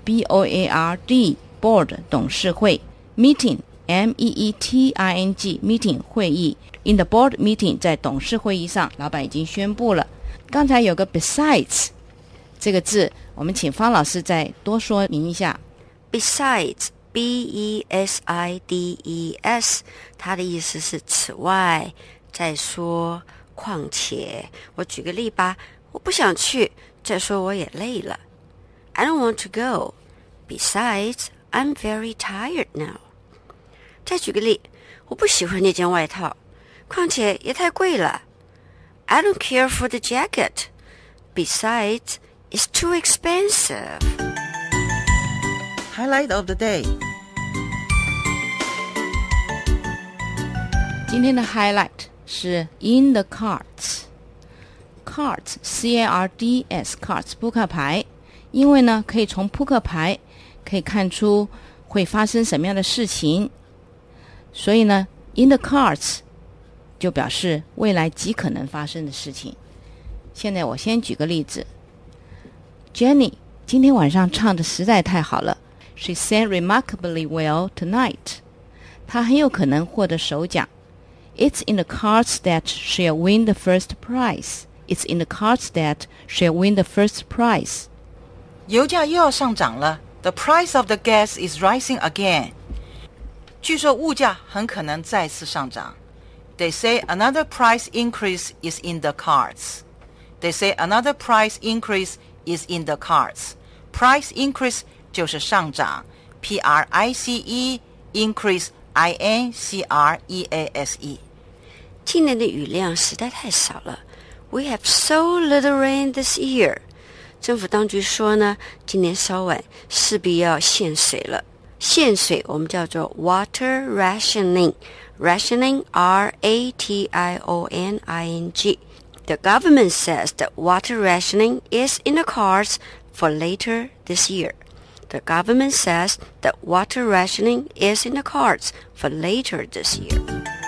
board board 董事会 meeting meeting meeting 会议 in the board meeting 在董事会议上老板已经宣布了。刚才有个 besides 这个字，我们请方老师再多说明一下。 Besides B-E-S-I-D-E-S 它的意思是此外，再说，况且。我举个例吧，我不想去，再说我也累了。 I don't want to go. Besides, I'm very tired now. 再举个例，我不喜欢那件外套，况且也太贵了。 I don't care for the jacket. Besides, it's too expensive. Highlight of the day. 今天的 highlight 是 in the cards. Cards, C-A-R-D-S, cards 扑克牌。因为呢，可以从扑克牌可以看出会发生什么样的事情，所以呢 in the cards 就表示未来极可能发生的事情。现在我先举个例子， Jenny 今天晚上唱得实在太好了， She sang remarkably well tonight. 她很有可能获得首奖。 It's in the cards that she'll win the first prize. It's in the cards that she'll win the first prize. 油价又要上涨了， The price of the gas is rising again. 据说物价很可能再次上涨。 They say another price increase is in the cards. They say another price increase is in the cards. Price increase 就是上涨， P-R-I-C-E increase I-N-C-R-E-A-S-E。 今年的雨量实在太少了， We have so little rain this year. 政府当局说呢，今年稍晚势必要限水了。限水我们叫做 water rationing. Rationing, R-A-T-I-O-N-I-N-G. The government says that water rationing is in the cards for later this year. The government says that water rationing is in the cards for later this year.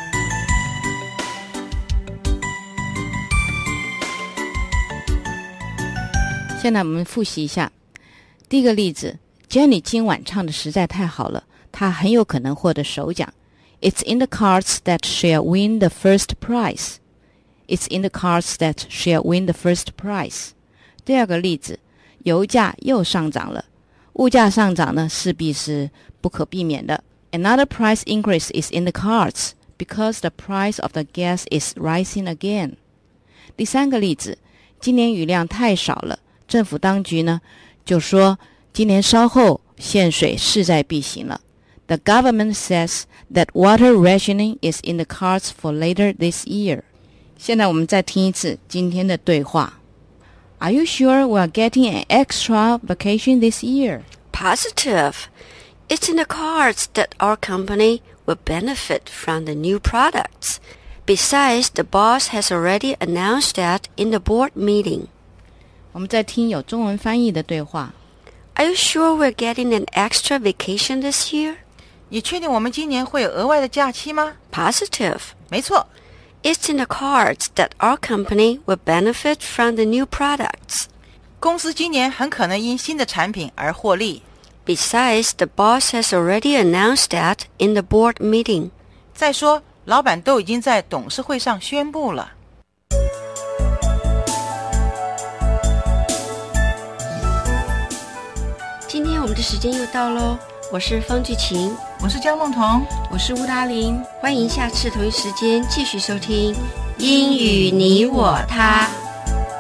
现在我们复习一下。第一个例子， Jenny 今晚唱得实在太好了，她很有可能获得首奖。 It's in the cards that she'll win the first prize. It's in the cards that she'll win the first prize. 第二个例子，油价又上涨了，物价上涨呢，势必是不可避免的。 Another price increase is in the cards because the price of the gas is rising again. 第三个例子，今年雨量太少了，政府当局呢就说今年稍后限水势在必行了。 The government says that water rationing is in the cards for later this year. 现在我们再听一次今天的对话。 Are you sure we are getting an extra vacation this year? Positive. It's in the cards that our company will benefit from the new products. Besides, the boss has already announced that in the board meeting. 我们再听有中文翻译的对话。 Are you sure we're getting an extra vacation this year? 你确定我们今年会有额外的假期吗？ Positive. 没错。 It's in the cards that our company will benefit from the new products. 公司今年很可能因新的产品而获利。 Besides, the boss has already announced that in the board meeting. 再说，老板都已经在董事会上宣布了。 今天我们的时间又到咯，我是方巨琴， 我是江梦彤， 我是吴达玲， 欢迎下次同一时间继续收听英语你我他。